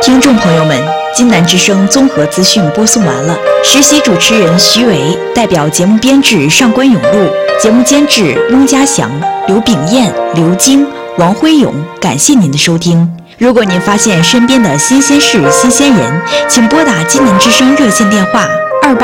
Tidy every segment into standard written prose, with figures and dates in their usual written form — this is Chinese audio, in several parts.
听众朋友们，金南之声综合资讯播送完了。实习主持人徐伟代表节目编制上官永禄，节目监制翁家祥、刘炳燕、刘晶、王辉勇。感谢您的收听。如果您发现身边的新鲜事、新鲜人，请拨打金南之声热线电话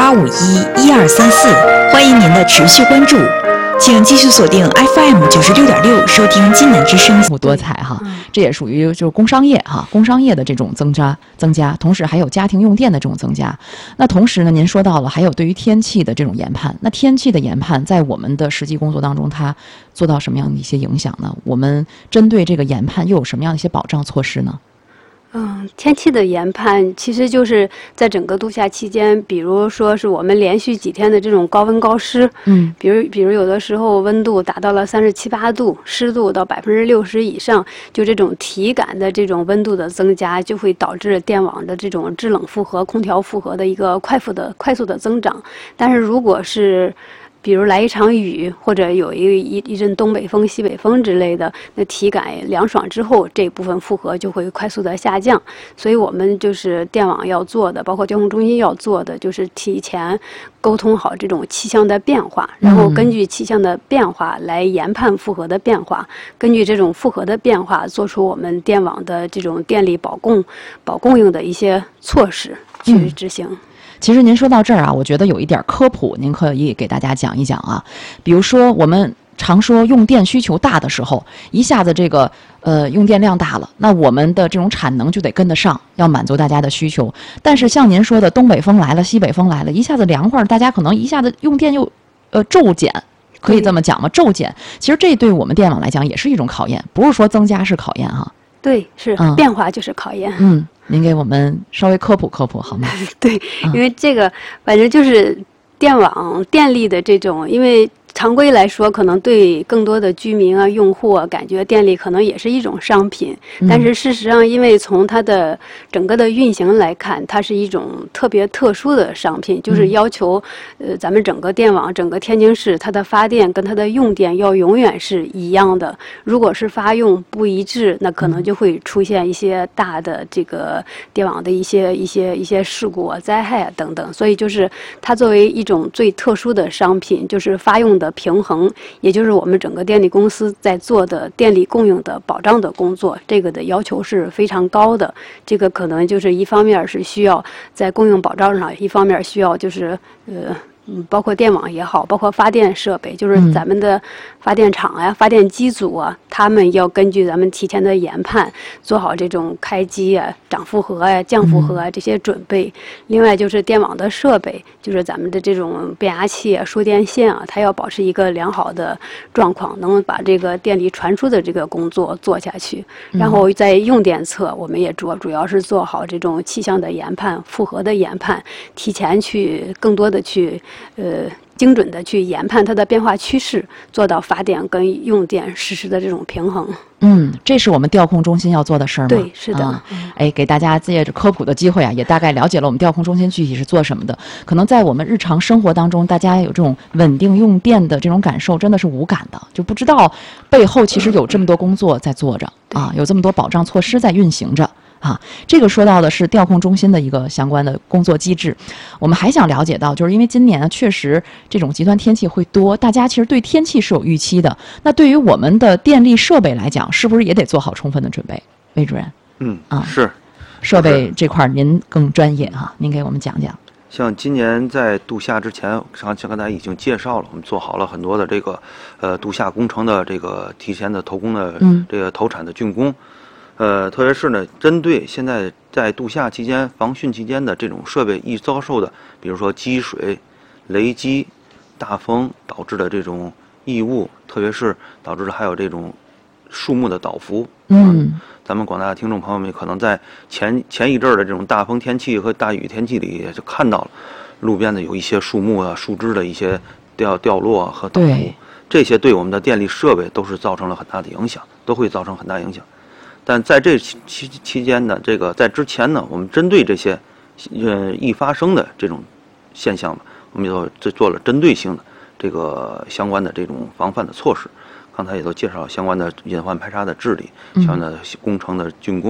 28511234，欢迎您的持续关注。请继续锁定 FM 96.6，收听金南之声。 多彩哈，这也属于就是工商业哈，工商业的这种增加，同时还有家庭用电的这种增加。那同时呢，您说到了还有对于天气的这种研判，那天气的研判在我们的实际工作当中，它做到什么样的一些影响呢？我们针对这个研判又有什么样的一些保障措施呢？ 天气的研判其实就是在整个度夏期间，比如说是我们连续几天的这种高温高湿，比如有的时候温度达到了37、8度，湿度到60%以上，就这种体感的这种温度的增加，就会导致电网的这种制冷负荷、空调负荷的一个快速的增长。但是如果是比如来一场雨，或者有一阵东北风、西北风之类的，那体感凉爽之后，这部分负荷就会快速的下降。所以我们就是电网要做的，包括调控中心要做的，就是提前沟通好这种气象的变化，然后根据气象的变化来研判负荷的变化，根据这种负荷的变化，做出我们电网的这种电力保供应的一些措施去执行。 其实您说到这儿啊，我觉得有一点科普，您可以给大家讲一讲啊。比如说我们常说用电需求大的时候，一下子这个用电量大了，那我们的这种产能就得跟得上，要满足大家的需求。但是像您说的东北风来了、西北风来了，一下子凉快，大家可能一下子用电又骤减，可以这么讲吗？骤减，其实这对我们电网来讲也是一种考验，不是说增加是考验哈。 对，是变化就是考验。 您给我们稍微科普科普好吗？ 对，因为这个反正就是电网电力的这种，因为常规来说，可能对更多的居民啊、用户啊，感觉电力可能也是一种商品。但是事实上，因为从它的整个的运行来看，它是一种特别特殊的商品，就是要求咱们整个电网、整个天津市它的发电跟它的用电要永远是一样的。如果是发用不一致，那可能就会出现一些大的这个电网的一些事故啊、灾害啊等等。所以就是它作为一种最特殊的商品，就是发用的平衡，也就是我们整个电力公司在做的电力供应的保障的工作，这个的要求是非常高的。这个可能就是一方面是需要在供应保障上，一方面需要就是包括电网也好，包括发电设备，就是咱们的发电厂呀、发电机组啊，他们要根据咱们提前的研判，做好这种开机啊、涨负荷呀、降负荷啊这些准备。另外就是电网的设备，就是咱们的这种变压器啊、输电线啊，它要保持一个良好的状况，能把这个电力传输的这个工作做下去。然后在用电侧，我们也主要是做好这种气象的研判、负荷的研判，提前去更多的去精准的去研判它的变化趋势，做到发电跟用电实时的这种平衡。 这是我们调控中心要做的事儿吗？ 对，是的。 给大家借着科普的机会啊，也大概了解了我们调控中心具体是做什么的。可能在我们日常生活当中，大家有这种稳定用电的这种感受，真的是无感的，就不知道背后其实有这么多工作在做着啊，有这么多保障措施在运行着。这个说到的是调控中心的一个相关的工作机制。我们还想了解到，就是因为今年确实这种极端天气会多，大家其实对天气是有预期的。那对于我们的电力设备来讲，是不是也得做好充分的准备？魏主任， 是设备这块您更专业哈，您给我们讲讲。 像今年在度夏之前，像刚才已经介绍了，我们做好了很多的这个度夏工程的这个提前的投工的这个投产的竣工。特别是呢，针对现在在度夏期间、防汛期间的这种设备易遭受的，比如说积水、雷击、大风导致的这种异物，特别是导致了还有这种树木的倒伏。咱们广大的听众朋友们可能在前一阵儿的这种大风天气和大雨天气里，也就看到了路边的有一些树木啊、树枝的一些掉落和倒伏，这些对我们的电力设备都是造成了很大的影响，都会造成很大影响。但在这期间呢，这个在之前呢，我们针对这些易发生的这种现象呢，我们也做了针对性的这个相关的这种防范的措施。刚才也都介绍相关的隐患排查的治理，相关的工程的竣工，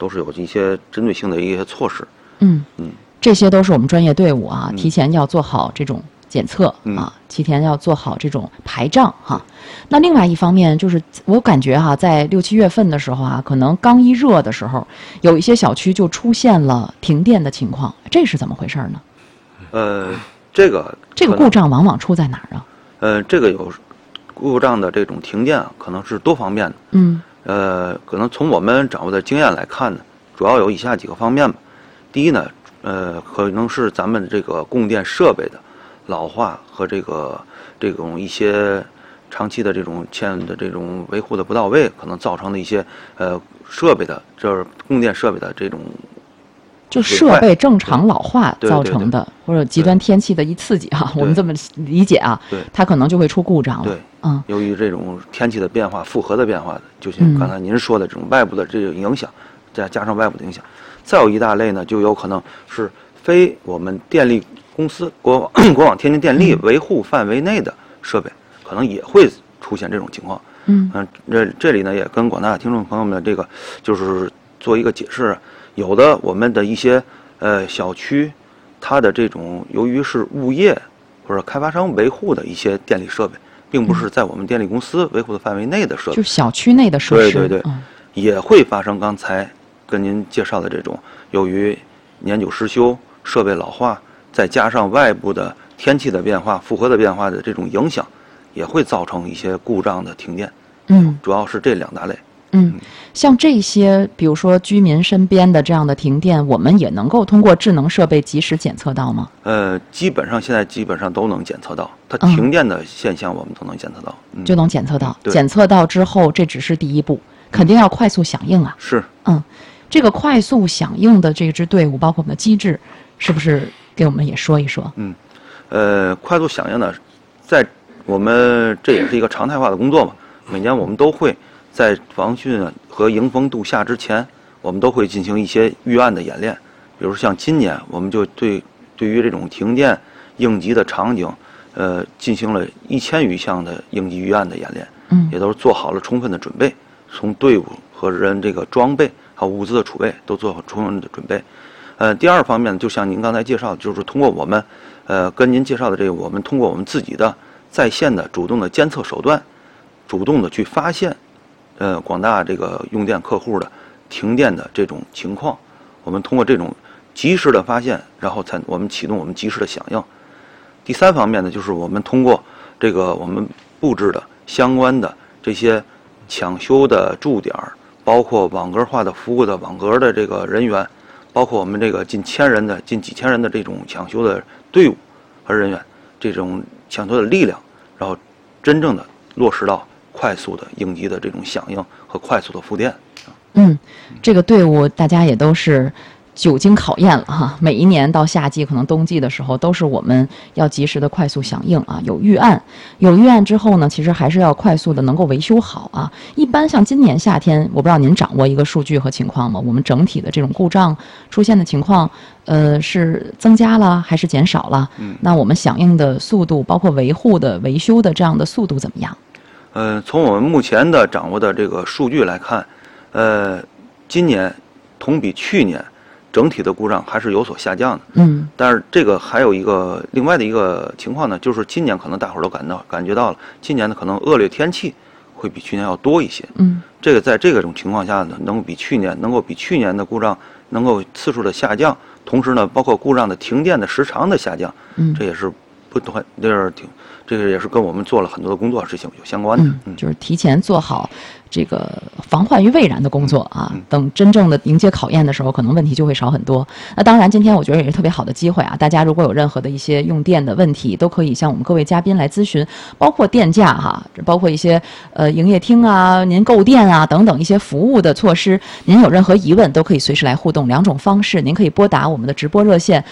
都是有一些针对性的一些措施。 这些都是我们专业队伍啊，提前要做好这种检测啊，提前要做好这种排障哈。那另外一方面就是，我感觉哈，在6、7月份的时候啊，可能刚一热的时候，有一些小区就出现了停电的情况，这是怎么回事呢？ 这个故障往往出在哪儿啊？ 这个有故障的这种停电可能是多方面的。可能从我们掌握的经验来看呢，主要有以下几个方面吧。第一呢，可能是咱们这个供电设备的老化和这种一些长期的这种维护的不到位，可能造成的一些设备的就是供电设备的这种就设备正常老化造成的，或者极端天气的一刺激哈，我们这么理解啊，它可能就会出故障了。 对，由于这种天气的变化、负荷的变化的，就像刚才您说的这种外部的这种影响，再加上外部的影响，再有一大类呢，就有可能是非我们电力公司国网天津电力维护范围内的设备，可能也会出现这种情况。这里呢也跟广大听众朋友们这个就是做一个解释。有的我们的一些小区，它的这种由于是物业或者开发商维护的一些电力设备，并不是在我们电力公司维护的范围内的设备， 就小区内的设施， 对，也会发生刚才跟您介绍的这种由于年久失修、设备老化，再加上外部的天气的变化、负荷的变化的这种影响，也会造成一些故障的停电。主要是这2大类。 像这些，比如说居民身边的这样的停电，我们也能够通过智能设备及时检测到吗？ 现在基本上都能检测到，它停电的现象我们都能检测到， 就能检测到。检测到之后，这只是第一步，肯定要快速响应啊。 是， 这个快速响应的这支队伍，包括我们的机制，是不是给我们也说一说？ 快速响应呢，在我们这也是一个常态化的工作嘛，每年我们都会在防汛和迎风度夏之前，我们都会进行一些预案的演练。比如像今年，我们就对于这种停电应急的场景，进行了1000余项的应急预案的演练，也都是做好了充分的准备，从队伍和人这个装备还有物资的储备都做好充分的准备。第二方面，就像您刚才介绍的，就是通过我们跟您介绍的这个，我们通过我们自己的在线的主动的监测手段，主动的去发现广大这个用电客户的停电的这种情况，我们通过这种及时的发现，然后我们启动我们及时的响应。第三方面呢，就是我们通过这个我们布置的相关的这些抢修的驻点，包括网格化的服务的网格的这个人员，包括我们这个近几千人的这种抢修的队伍和人员，这种抢修的力量，然后真正的落实到快速的应急的这种响应和快速的复电。 这个队伍大家也都是久经考验了哈，每一年到夏季可能冬季的时候，都是我们要及时的快速响应啊。有预案之后呢，其实还是要快速的能够维修好啊。一般像今年夏天，我不知道您掌握一个数据和情况吗？我们整体的这种故障出现的情况，是增加了还是减少了？那我们响应的速度，包括维护的维修的这样的速度怎么样？ 从我们目前的掌握的这个数据来看，今年同比去年整体的故障还是有所下降的。但是这个还有另外的一个情况呢，就是今年可能大伙儿都感觉到了，今年的可能恶劣天气会比去年要多一些。这个在这种情况下呢，能够比去年的故障能够次数的下降，同时呢，包括故障的停电的时长的下降，这也是这个也是跟我们做了很多的工作是有相关的。 就是提前做好这个防患于未然的工作啊，等真正的迎接考验的时候，可能问题就会少很多。那当然，今天我觉得也是特别好的机会啊，大家如果有任何的一些用电的问题，都可以向我们各位嘉宾来咨询，包括电价哈，包括一些营业厅啊、您购电啊等等一些服务的措施，您有任何疑问都可以随时来互动。2种方式，您可以拨打我们的直播热线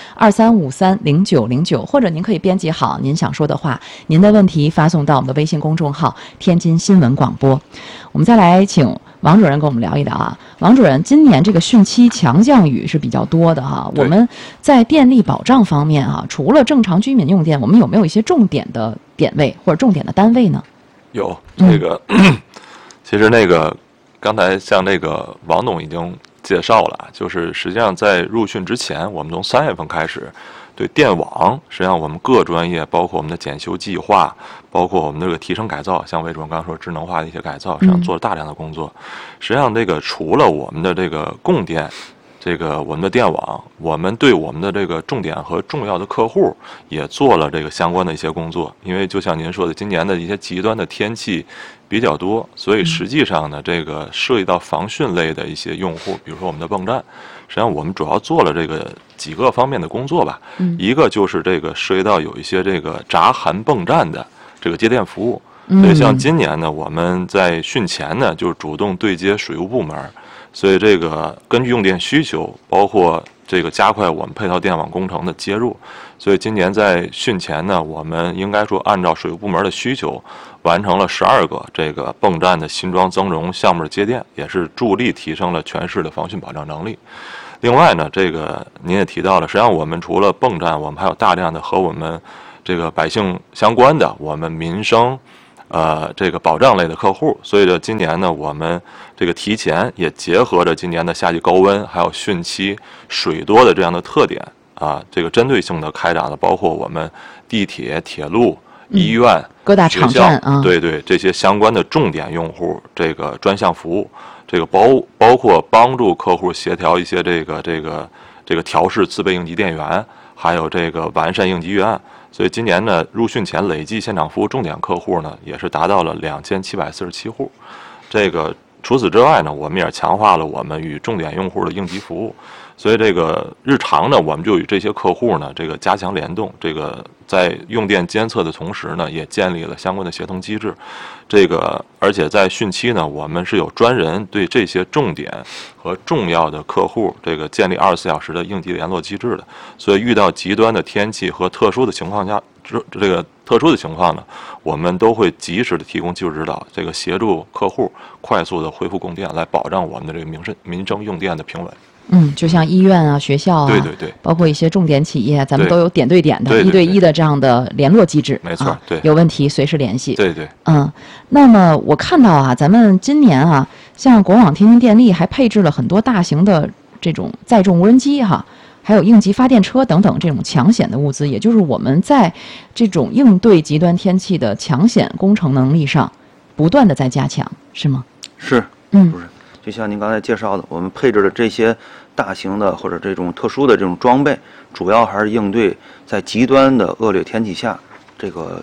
23530909，或者您可以编辑好您想说的话，您的问题发送到我们的微信公众号天津新闻广播。我们再来请王主任跟我们聊一聊啊，王主任，今年这个汛期强降雨是比较多的哈，我们在电力保障方面啊，除了正常居民用电，我们有没有一些重点的点位或者重点的单位呢？ 有这个，其实那个刚才像这个王董已经介绍了，就是实际上在入汛之前，我们从3月份开始，对电网，实际上我们各专业，包括我们的检修计划，包括我们这个提升改造，像魏主任刚刚说智能化的一些改造，实际上做了大量的工作。实际上，这个除了我们的这个供电，这个我们的电网，我们对我们的这个重点和重要的客户也做了这个相关的一些工作。因为就像您说的，今年的一些极端的天气比较多，所以实际上呢，这个涉及到防汛类的一些用户，比如说我们的泵站，实际上我们主要做了这个几个方面的工作吧。一个就是这个涉及到有一些这个闸涵泵站的这个接电服务。所以像今年呢，我们在汛前呢，就是主动对接水务部门。所以这个根据用电需求，包括这个加快我们配套电网工程的接入，所以今年在汛前呢，我们应该说按照水务部门的需求，完成了12个这个泵站的新装增容项目的接电，也是助力提升了全市的防汛保障能力。另外呢，这个您也提到了，实际上我们除了泵站，我们还有大量的和我们这个百姓相关的我们民生这个保障类的客户。所以呢，今年呢，我们这个提前也结合着今年的夏季高温，还有汛期水多的这样的特点啊，这个针对性的开展了包括我们地铁、铁路、医院、 各大场站啊， 对对，这些相关的重点用户这个专项服务，这个包括帮助客户协调一些这个调试自备应急电源，还有这个完善应急预案。所以今年呢，入汛前累计现场服务重点客户呢，也是达到了2747户。这个除此之外呢，我们也强化了我们与重点用户的应急服务。所以这个日常呢，我们就与这些客户呢，这个加强联动，这个在用电监测的同时呢，也建立了相关的协同机制。这个而且在汛期呢，我们是有专人对这些重点和重要的客户这个建立24小时的应急联络机制的。所以遇到极端的天气和特殊的情况下，这个特殊的情况呢，我们都会及时的提供技术指导，这个协助客户快速的恢复供电，来保障我们的这个民生用电的平稳。 就像医院啊、学校啊， 对对对， 包括一些重点企业，咱们都有点对点的、1对1的这样的联络机制。 没错，对， 有问题随时联系。 对对， 那么我看到啊，咱们今年啊，像国网、天津电力还配置了很多大型的这种载重无人机哈，还有应急发电车等等这种抢险的物资，也就是我们在这种应对极端天气的抢险工程能力上，不断的在加强，是吗？ 是，不是？就像您刚才介绍的，我们配置的这些大型的或者这种特殊的这种装备，主要还是应对在极端的恶劣天气下，这个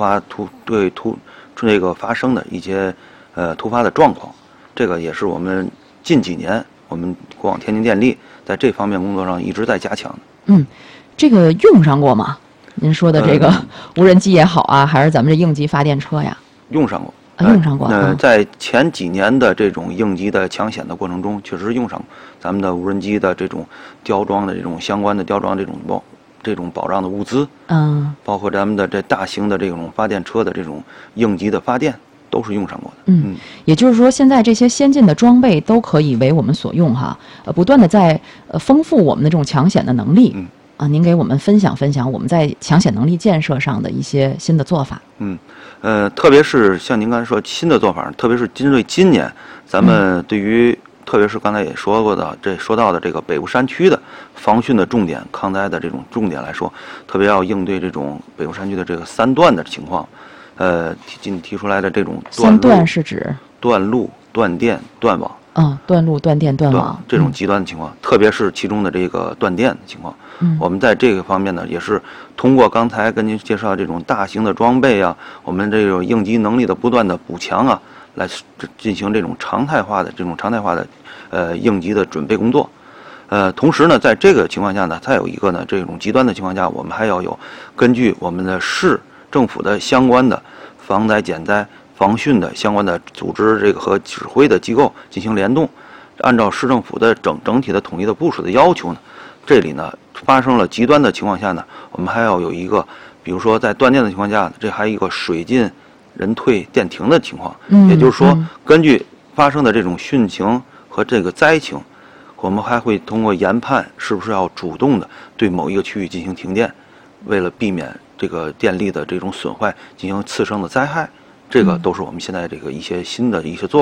发生的一些突发的状况。这个也是我们近几年我们国网天津电力在这方面工作上一直在加强的。 这个用上过吗？您说的这个无人机也好啊，还是咱们这应急发电车呀？ 用上过。 用上过。 在前几年的这种应急的抢险的过程中，确实用上过咱们的无人机的这种吊装的这种相关的吊装这种保障的物资，包括咱们的这大型的这种发电车的这种应急的发电，都是用上过的。 也就是说，现在这些先进的装备都可以为我们所用哈，不断的在丰富我们的这种抢险的能力。您给我们分享分享我们在抢险能力建设上的一些新的做法。 特别是像您刚才说新的做法，特别是针对今年，咱们对于特别是刚才也说到的这个北部山区的防汛的重点、抗灾的这种重点来说，特别要应对这种北部山区的这个3段的情况。提出来的这种 3段是指断路、断电、断网。 断路、断电、断网这种极端的情况，特别是其中的这个断电的情况。我们在这个方面呢，也是通过刚才跟您介绍这种大型的装备啊，我们这种应急能力的不断的补强啊，来进行这种常态化的应急的准备工作。同时呢，在这个情况下呢，再有一个呢，这种极端的情况下，我们还要有根据我们的市政府的相关的防灾减灾、防汛的相关的组织这个和指挥的机构进行联动，按照市政府的整体的统一的部署的要求呢，这里呢发生了极端的情况下呢，我们还要有一个，比如说在断电的情况下，这还有一个水尽人退电停的情况。也就是说，根据发生的这种汛情和这个灾情，我们还会通过研判是不是要主动的对某一个区域进行停电，为了避免这个电力的这种损坏进行次生的灾害。这个都是我们现在这个一些新的一些做法。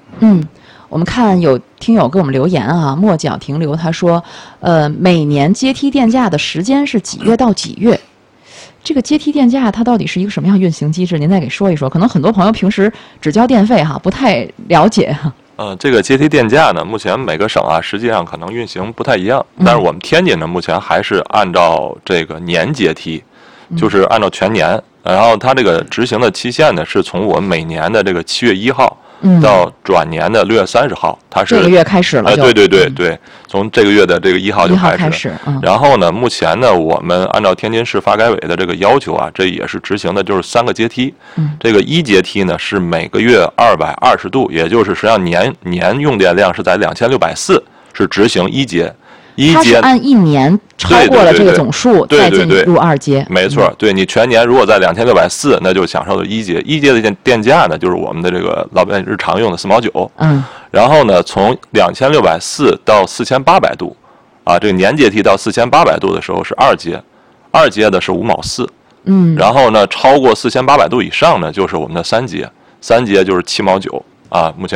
我们看有听友给我们留言啊，末脚停留，他说，每年阶梯电价的时间是几月到几月？这个阶梯电价它到底是一个什么样运行机制？您再给说一说。可能很多朋友平时只交电费哈，不太了解哈。 这个阶梯电价呢，目前每个省啊，实际上可能运行不太一样。但是我们天津呢，目前还是按照这个年阶梯，就是按照全年。然后它这个执行的期限呢，是从我们每年的这个7月1号到转年的6月30号，它是这个月开始了。 对，从这个月的这个1号就开始。然后呢，目前呢，我们按照天津市发改委的这个要求啊，这也是执行的就是3个阶梯。这个1阶梯呢是每个月220度，也就是实际上年用电量是在2640，是执行1阶。 它是按一年超过了这个总数再进入2阶。 没错，对，你全年如果在2640，那就享受的1阶。1阶的电价呢，就是我们的这个老百姓日常用的4毛9。然后呢，从2640到4800度，啊，这个年阶梯到4800度的时候是2阶，2阶的是5毛4。然后呢，超过4800度以上呢，就是我们的3阶，3阶就是7毛9。啊，目前